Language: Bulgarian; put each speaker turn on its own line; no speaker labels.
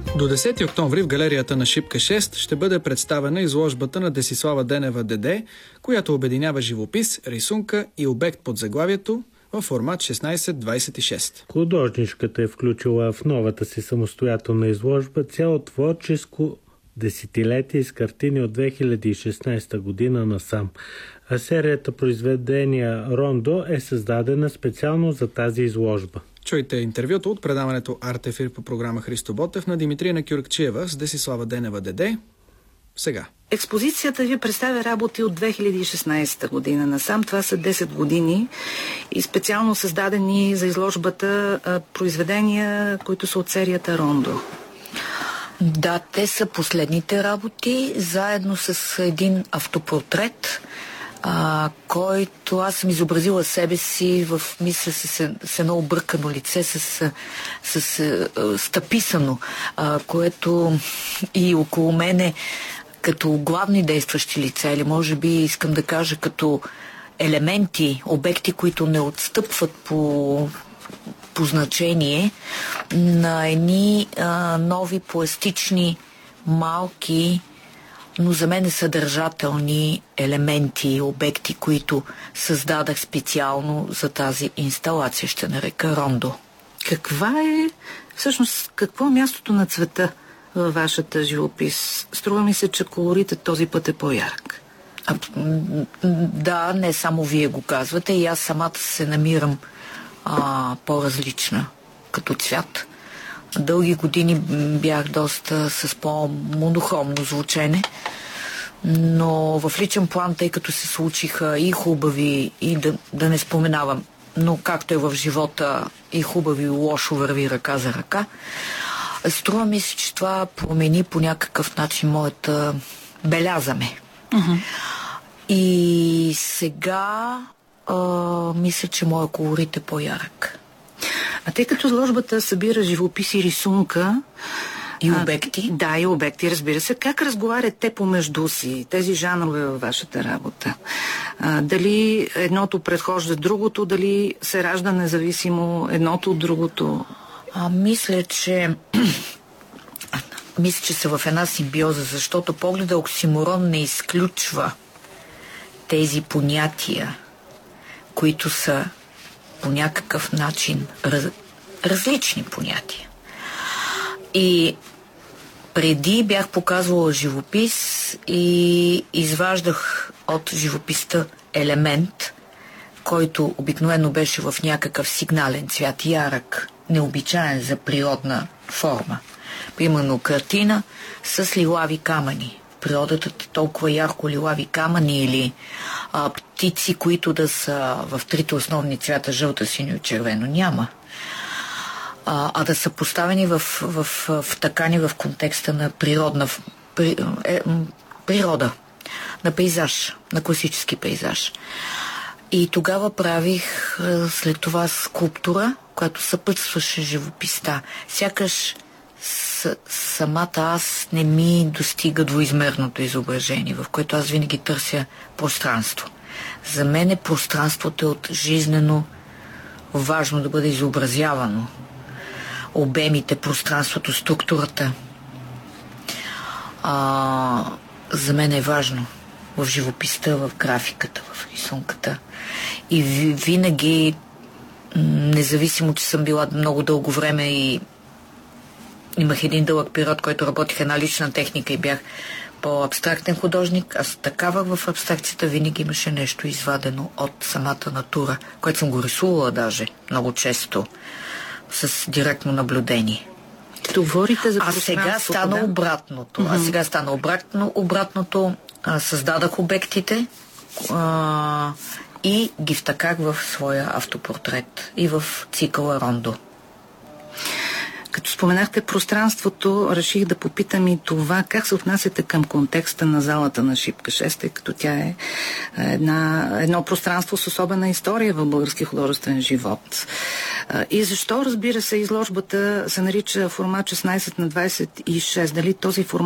До 10 октомври в галерията на Шипка 6 ще бъде представена изложбата на Десислава Денева ДД, която обединява живопис, рисунка и обект под заглавието в формат 16:26.
Художничката е включила в новата си самостоятелна изложба цяло творческо десетилетие с картини от 2016 година насам. А серията произведения Рондо е създадена специално за тази изложба.
Чуйте интервюто от предаването Артефир по програма Христо Ботев на Димитрина Кюркчиева с Десислава Денева ДД. Сега.
Експозицията ви представя работи от 2016 година насам. Това са 10 години и специално създадени за изложбата произведения, които са от серията Рондо.
Да, те са последните работи, заедно с един автопортрет, който аз съм изобразила себе си в мисля с едно объркано лице, с стъписано, което и около мене като главни действащи лица, или може би искам да кажа като елементи, обекти, които не отстъпват по значение на едни нови пластични, малки, но за мен съдържателни елементи, обекти, които създадах специално за тази инсталация, ще нарека Рондо.
Какво е мястото на цвета във вашата живопис? Струва ми се, че колоритът този път е по-ярък.
Да, не само вие го казвате, и аз самата се намирам по-различна като цвят. Дълги години бях доста с по-монохромно звучене, но в личен план, тъй като се случиха и хубави, и да не споменавам, но както е в живота, и хубави, и лошо върви ръка за ръка, струва ми се, че това промени по някакъв начин моята белязаме. И сега мисля, че моят колорит е по-ярък.
А тъй като изложбата събира живопис и рисунка
и обекти?
Да, и обекти, разбира се. Как разговарят те помежду си, тези жанрове във вашата работа? Дали едното предхожда другото, дали се ражда независимо едното от другото?
Мисля, че са в една симбиоза, защото погледа оксиморон не изключва тези понятия, които са по някакъв начин различни понятия. И преди бях показвала живопис и изваждах от живописта елемент, който обикновено беше в някакъв сигнален цвят, ярък, необичаен за природна форма. Примерно картина с лилави камъни. Природата толкова ярко лилави камъни или птици, които да са в трите основни цвята жълта, синьо и червено, няма. Да са поставени втъкани в контекста на природа, на пейзаж, на класически пейзаж. И тогава правих след това скулптура, която съпътстваше живописта. Сякаш самата аз не ми достига двоизмерното изображение, в което аз винаги търся пространство. За мен пространството е от жизнено важно да бъде изобразявано. Обемите, пространството, структурата. За мен е важно в живописта, в графиката, в рисунката. И винаги, независимо, че съм била много дълго време и имах един дълъг период, който работих една лична техника и бях по-абстрактен художник, аз такава в абстракцията винаги имаше нещо извадено от самата натура, което съм го рисувала даже много често с директно наблюдение.
Говорите за
пространството. Сега стана обратното. Създадах обектите и ги втъках в своя автопортрет и в цикъла Рондо.
Като споменахте пространството, реших да попитам и това, как се отнасяте към контекста на залата на Шипка 6, тъй като тя е едно пространство с особена история в български художествен живот. И защо, разбира се, изложбата се нарича формат 16:26? Дали този формат